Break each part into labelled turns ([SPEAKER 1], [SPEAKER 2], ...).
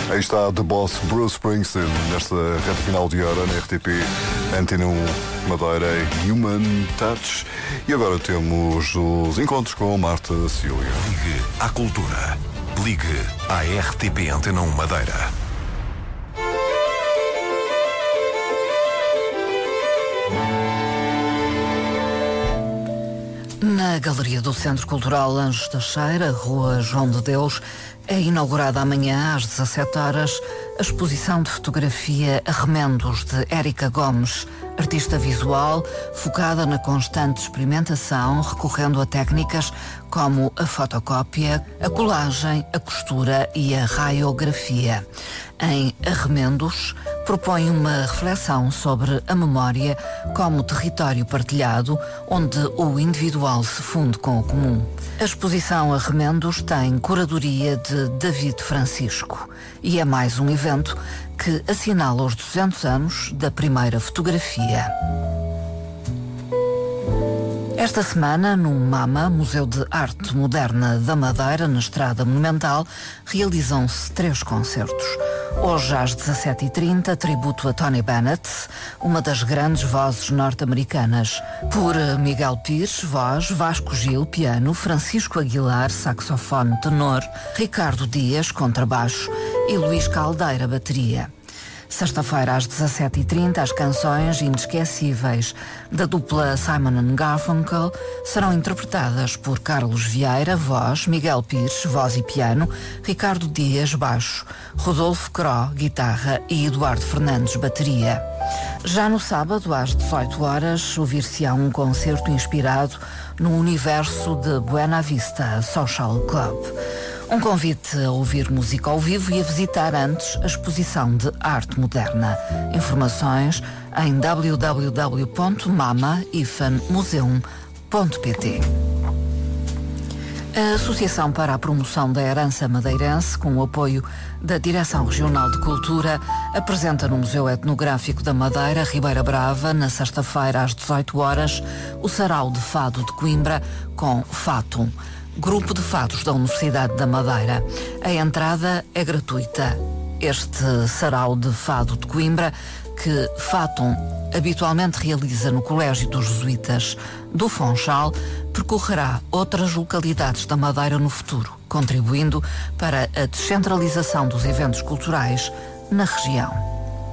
[SPEAKER 1] Aí está The Boss Bruce Springsteen nesta reta final de hora na RTP Antena 1 Madeira Human Touch. E agora temos os encontros com Marta Cília.
[SPEAKER 2] Ligue à Cultura. Ligue à RTP Antena 1 Madeira.
[SPEAKER 3] Na Galeria do Centro Cultural Anjos da Cheira, Rua João de Deus, é inaugurada amanhã às 17 horas a exposição de fotografia Arremendos de Érica Gomes, artista visual focada na constante experimentação, recorrendo a técnicas como a fotocópia, a colagem, a costura e a raiografia. Em Arremendos, propõe uma reflexão sobre a memória como território partilhado, onde o individual se funde com o comum. A exposição Arremendos tem curadoria de David Francisco e é mais um evento que assinala os 200 anos da primeira fotografia. Esta semana, no MAMA, Museu de Arte Moderna da Madeira, na Estrada Monumental, realizam-se 3 concertos. Hoje, às 17h30, tributo a Tony Bennett, uma das grandes vozes norte-americanas. Por Miguel Pires, voz, Vasco Gil, piano, Francisco Aguilar, saxofone tenor, Ricardo Dias, contrabaixo e Luís Caldeira, bateria. Sexta-feira, às 17h30, as canções inesquecíveis da dupla Simon & Garfunkel serão interpretadas por Carlos Vieira, voz, Miguel Pires, voz e piano, Ricardo Dias, baixo, Rodolfo Cro, guitarra e Eduardo Fernandes, bateria. Já no sábado, às 18 horas, ouvir-se-á um concerto inspirado no universo de Buena Vista Social Club. Um convite a ouvir música ao vivo e a visitar antes a exposição de arte moderna. Informações em www.mama-museum.pt. A Associação para a Promoção da Herança Madeirense, com o apoio da Direção Regional de Cultura, apresenta no Museu Etnográfico da Madeira, Ribeira Brava, na sexta-feira às 18 horas, o Sarau de Fado de Coimbra com Fatum, grupo de fados da Universidade da Madeira. A entrada é gratuita. Este Sarau de Fado de Coimbra, que Fatum habitualmente realiza no Colégio dos Jesuítas do Funchal, percorrerá outras localidades da Madeira no futuro, contribuindo para a descentralização dos eventos culturais na região.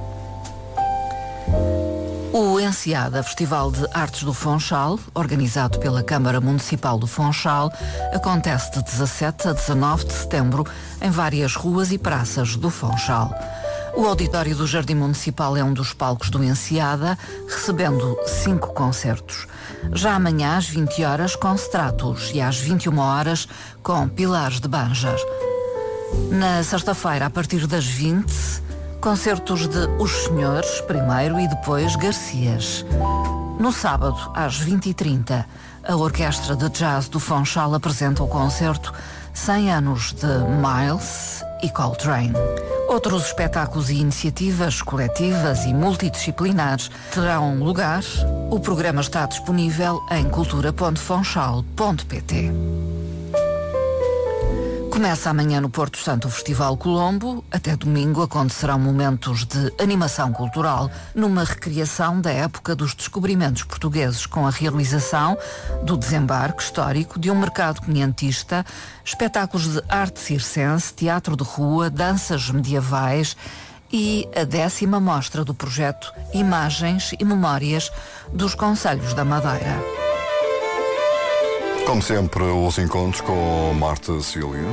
[SPEAKER 3] O Enseada, Festival de Artes do Funchal, organizado pela Câmara Municipal do Funchal, acontece de 17 a 19 de setembro em várias ruas e praças do Funchal. O auditório do Jardim Municipal é um dos palcos do Enseada, recebendo 5 concertos. Já amanhã, às 20 horas, com Stratos e às 21 horas, com Pilares de Banjar. Na sexta-feira, a partir das 20, concertos de Os Senhores, primeiro, e depois Garcias. No sábado, às 20h30, a Orquestra de Jazz do Funchal apresenta o concerto 100 anos de Miles e Coltrane. Outros espetáculos e iniciativas coletivas e multidisciplinares terão lugar. O programa está disponível em cultura.funchal.pt. Começa amanhã no Porto Santo o Festival Colombo. Até domingo acontecerão momentos de animação cultural numa recriação da época dos descobrimentos portugueses, com a realização do desembarque histórico de um mercado quinhentista, espetáculos de arte circense, teatro de rua, danças medievais e a 10ª mostra do projeto Imagens e Memórias dos Concelhos da Madeira.
[SPEAKER 1] Como sempre, os encontros com Marta Cília.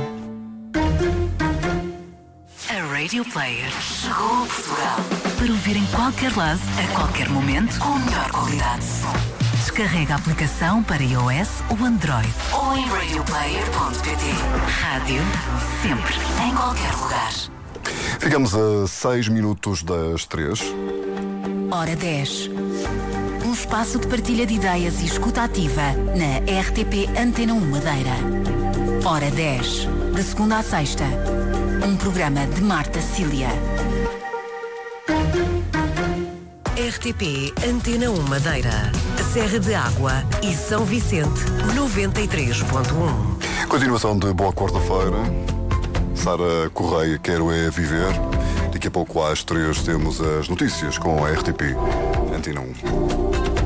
[SPEAKER 4] A Radio Player chegou a Portugal para ouvir em qualquer lado, a qualquer momento, com a melhor qualidade de som. Descarrega a aplicação para iOS ou Android ou em radioplayer.pt. Rádio sempre, em qualquer lugar.
[SPEAKER 1] Ficamos a 6 minutos das 3.
[SPEAKER 4] Hora 10. Um espaço de partilha de ideias e escuta ativa na RTP Antena 1 Madeira. Hora 10. De segunda à sexta. Um programa de Marta Cília. RTP Antena 1 Madeira. Serra de Água e São Vicente 93.1.
[SPEAKER 1] Continuação de boa quarta-feira. Sara Correia, Quero é Viver. Daqui a pouco às 3 temos as notícias com a RTP Antena 1.